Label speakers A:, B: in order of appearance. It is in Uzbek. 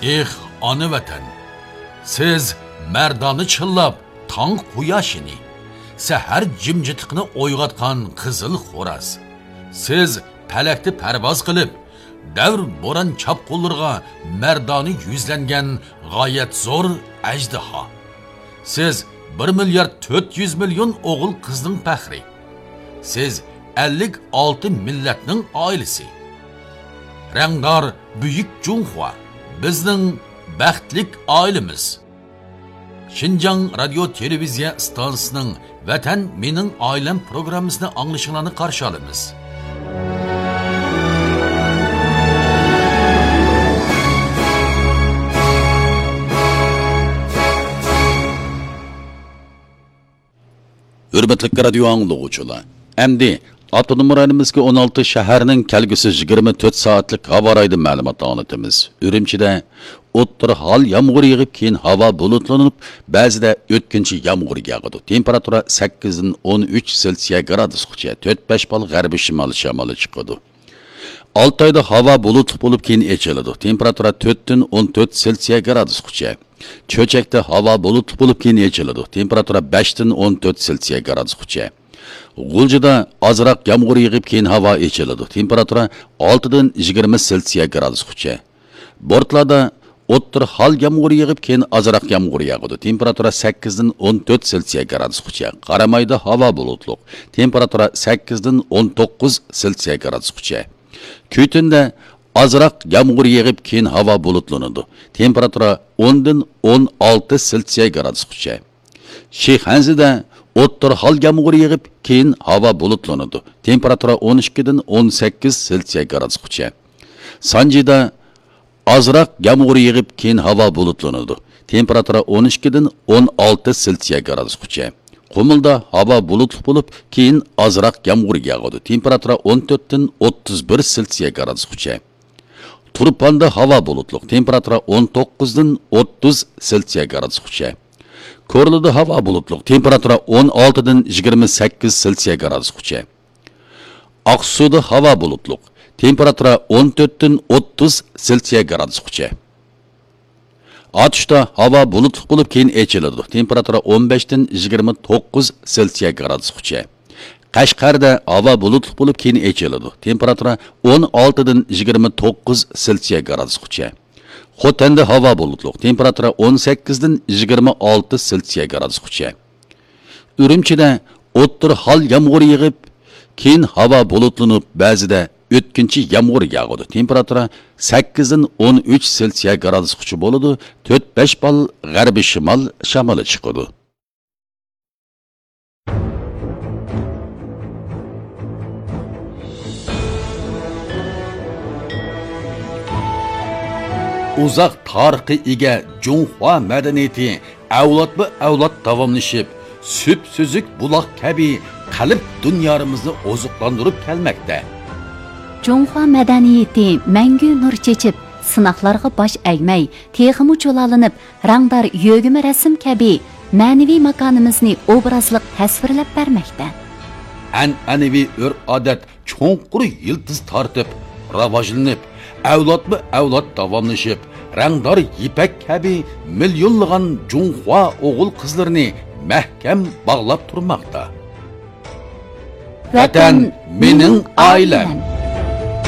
A: ana vatan, siz merdani chillab tong quyoshini, sahar jimjitiqni o'yg'otgan qizil xo'raz. Siz palakni parvoz qilib, davr bo'ron chapqullarga merdani yuzlangan g'oyat zo'r ajdaho. Siz 1 milyard 400 milyon o'g'il qizning faxri. Siz 56 millatning oilasi. Rangdor buyuk Junhua bizning baxtlik oilamiz. Xinjiang radio televiziya stansiyasining Vatan mening oilam programmasini anglashinglarni qarshi olamiz. Hürmetli radio anglaguvchilar. Endi Avtonom rayonimizga 16 shaharning kelgusi 24 soatlik havo raydi ma'lumot anlatamiz. Urumchida o'ttir hol yomg'ir yig'ib, keyin havo bulutlanib, ba'zida o'tkinchi yomg'ir yog'adi. Temperatura 8 dan 13 selsiya gradusgacha, 4-5 bal g'arbiy shimol shamoli chiqadi. 6 oyda havo bulutli bo'lib, keyin echiladi. Temperatura 4 dan 14 selsiya gradusgacha. Cho'chakda havo bulutli bo'lib, keyin echiladi. Temperatura 5 dan 14 selsiya gradusgacha. G'uljida ozroq yomg'ir yig'ib, keyin havo echiladi. Temperatura 6 dan 20 selsiya gradusgacha. Bortlarda o'ttir hol yomg'ir yig'ib, keyin ozroq yomg'ir yog'adi. Temperatura 8 dan 14 selsiya gradusgacha. Qaramayda havo bulutli. Temperatura 8 dan 19 selsiya gradusgacha. Kuytunda ozroq yomg'ir yig'ib, keyin havo bulutlanadi. Temperatura 10 dan 16 selsiya gradusgacha. Shayxanzida o'ttir hol yomg'ir yig'ib, keyin havo bulutlanadi. Temperatura 12 dan 18 selsiya gradusgacha. Sanjida ozroq yomg'ir yig'ib, keyin havo bulutlanadi. Temperatura 12 dan 16 selsiya gradusgacha. Qumulda havo bulutli bo'lib, keyin ozroq yomg'ir yog'adi. Temperatura 14 dan 31 selsiya gradusgacha. Turpanda havo bulutli. Temperatura 19 dan 30 selsiya gradusgacha. Korluda havo bulutli. Temperatura 16 dan 28 selsiya gradusgacha. Aqsuda havo bulutli. Temperatura 14 dan 30 selsiya gradusgacha. Atışda havo bulutli bo'lib, keyin echiladi. Temperatura 15 dan 29 selsiya gradusgacha. Qashqarda havo bulutli bo'lib, keyin echiladi. Temperatura 16 dan 29 selsiya gradusgacha. Xotanda havo bulutli. Temperatura 18 dan 26 selsiya gradusgacha. Urumchida o'ttir hol yomg'ir yig'ib, keyin havo bulutlanib, ba'zida o'tkinchi yomg'ir yog'adi. Temperatura 8 dan 13 selsiya gradusgacha bo'ladi. 4-5 bal g'arbiy shimol shamoli chiqadi. Uzoq tarixga ega Junhua madaniyati avlodma-avlod davomlashib, süp-süzük buloq kabi qalb dunyomizni oziqlantirib kelmoqda.
B: Junhua madaniyati mangu nur chechib, sinoqlarga bosh egmay, texmi cho'lalinib, rangdor yo'g'imi rasm kabi ma'naviy makonimizni obrazliq tasvirlab bermoqda.
A: An'anaviy urf-odat cho'nqur yildiz tortib, rivojlanib, avlodma-avlod davomlashib, rangdor ipak kabi millionlagan Junhua o'g'il qizlarini mahkam bog'lab turmoqda.
B: Vatan mening oilam.